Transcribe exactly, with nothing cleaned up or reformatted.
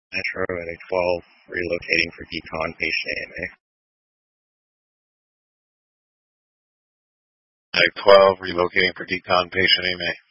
Metro at A twelve, relocating for decon, patient A M A. A twelve, relocating for decon, patient A M A.